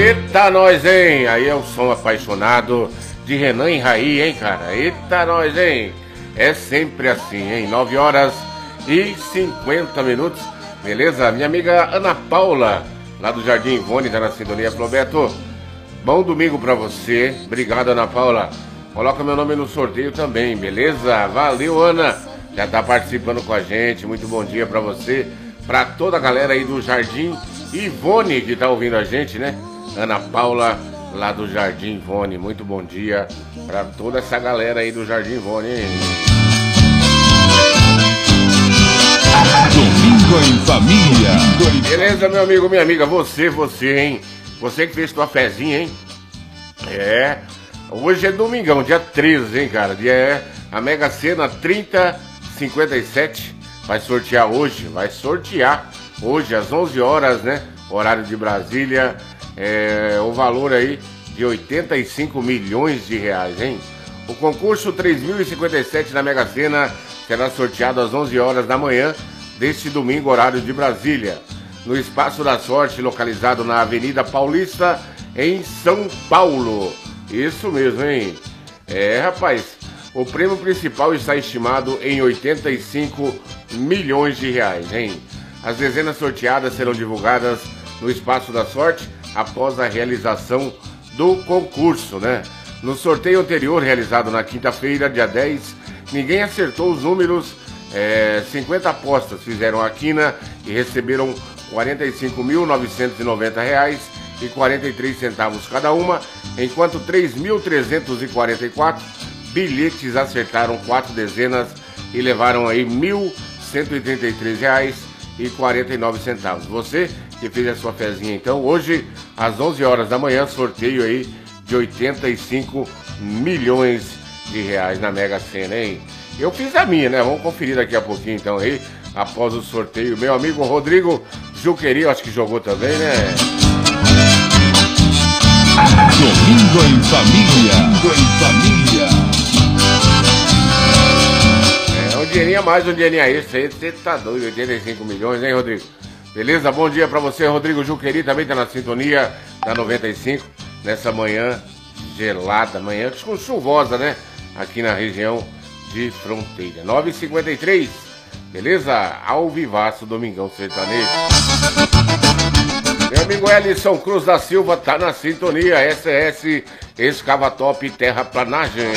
Eita nós, hein? Aí é o som apaixonado de Renan e Raí, hein, cara? Eita nós, hein? É sempre assim, hein? 9 horas e 50 minutos. Beleza? Minha amiga Ana Paula, lá do Jardim Ivone, tá na sintonia. Falou, Beto, bom domingo pra você. Obrigado, Ana Paula. Coloca meu nome no sorteio também, beleza? Valeu, Ana. Já tá participando com a gente. Muito bom dia pra você. Pra toda a galera aí do Jardim Ivone que tá ouvindo a gente, né? Ana Paula, lá do Jardim Ivone. Muito bom dia pra toda essa galera aí do Jardim Ivone, hein? Domingo em família. Beleza, meu amigo, minha amiga, você, hein? Você que fez tua fezinha, hein? É, hoje é domingão, dia 13, hein, cara? A Mega Sena 3057 vai sortear hoje às 11 horas, né? Horário de Brasília, o valor aí de 85 milhões de reais, hein? O concurso 3057 da Mega Sena será sorteado às 11 horas da manhã deste domingo, horário de Brasília, no Espaço da Sorte, localizado na Avenida Paulista, em São Paulo. Isso mesmo, hein? Rapaz, o prêmio principal está estimado em 85 milhões de reais, hein? As dezenas sorteadas serão divulgadas no Espaço da Sorte após a realização do concurso, né? No sorteio anterior, realizado na quinta-feira, dia 10, ninguém acertou os números. 50 apostas fizeram a quina e receberam R$ 45.990,43 cada uma, enquanto 3.344 bilhetes acertaram 4 dezenas e levaram aí R$ 1.133,49. Você que fez a sua fezinha, então, hoje às 11 horas da manhã, sorteio aí de 85 milhões de reais na Mega Sena, hein? Eu fiz a minha, né? Vamos conferir daqui a pouquinho, então, aí, após o sorteio. Meu amigo Rodrigo Juqueri, acho que jogou também, né? Domingo em família. Um dinheirinho a mais, um dinheirinho a extra aí. Você tá doido, 85 milhões, hein, Rodrigo? Beleza? Bom dia pra você, Rodrigo Juqueri, também tá na sintonia da 95, nessa manhã gelada, manhã chuvosa, né? Aqui na região de Fronteira. 9h53, beleza? Ao vivaço, Domingão Sertanejo. Meu amigo Elisson Cruz da Silva tá na sintonia. SS Escavatop Terraplanagem.